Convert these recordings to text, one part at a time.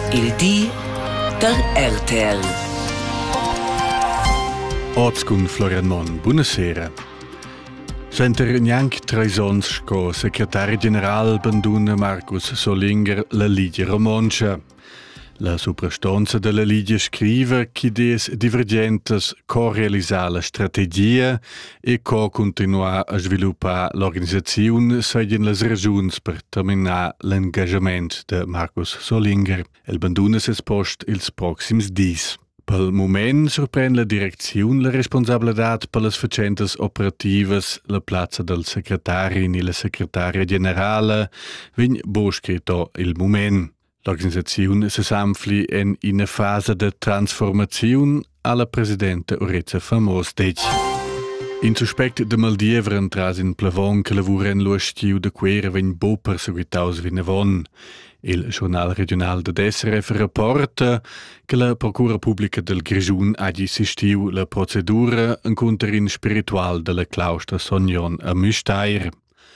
Il di der RTL. Oz con Florian Mon, buonasera. Center gnanc 3 ons sco secretari general banduna Marcus Solinger la Lidia Romoncia. La suprastonza della Lidia scrive che idees divergentes co-realisar la strategia e co-continuar a sviluppar l'organizzazione seien las ragiuns per terminar l'engagement de Marcus Solinger. El banduna ses post ils proxims dis. Pel moment sorprende la direczione la responsabilitat per las facendas operativas la plazza del secretari e la secretaria generale vegn boscrito il moment. L'organizzazione si s'anfli in una fase de transformazione alla presidente Orezza Famostec. In suspect de Maldievren tras in Plavon che lavora in lo stiu de quera vegn bo perseguitaus vinavon. Il giornal regional de SRF rapporta che la Procura Pubblica del Grigiun hagi sistiu la procedura en conterin spiritual de la claustra Sognon a Müstair.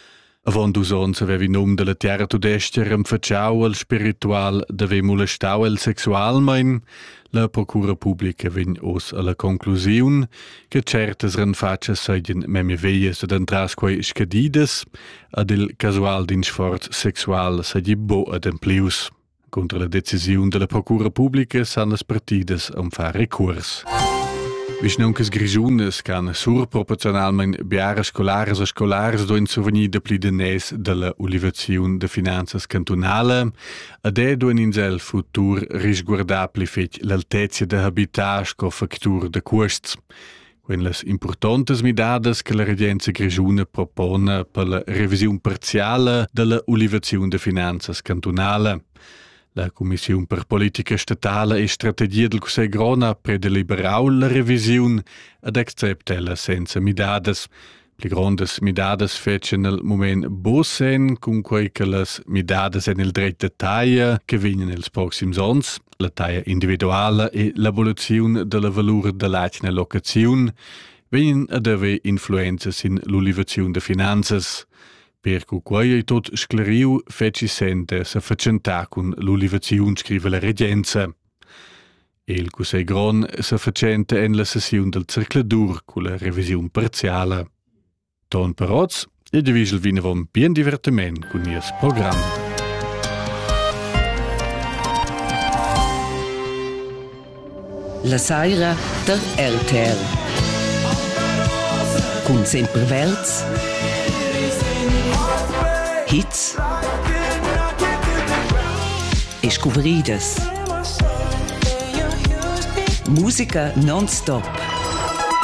Avon d'usons avevi nom de la Terra Tudester facciau al spiritual deve molestau el sexualmein, la Procura Pubblica vegn os alla conclusiun che certes renfaccias seigien meme veies ad entras quei scadides ad il casual din sforz sexual seigi bo ad emplius. Contra la decisiun de la Procura Pubblica san las partidas far recurs. Visnoncas grigiunas can surproporcionalmein biara scolares a scolares do in survenir de pli de nes de la ulivaziun de finanzas cantonale, ad do in insel futur risguardabli fetg l'altezia de habitat sco factur de cuosts. Quen las importantes midadas che la regenza grigiuna propone per la revisiun parziala de la ulivaziun de finanzas cantonale. La Commissione per Politica Statale e Strategia del Cusei Grona ha predeliberau la revisione ed acceptela senza midades. Pli grandes midades fecen al moment bosen, con quei che las midades en il dret de taia che vegnan els proxims ons, la taia individuala e l'abolizione della valura de l'atna locazione, vegnan ad ave influenzas in l'ulivazione de finanzas. Per quei e tot scleriu feci sente sa facentà con l'ulivaziun scrive la regenza. Il Cusei Gron sa facente en la sessiun del cercladur con la revisiun parziala. Ton paroz e divisel vinavon bien divertiment con ies program. La saira der RTL. Con sempre verz, hits e scuveridas. Musica non-stop.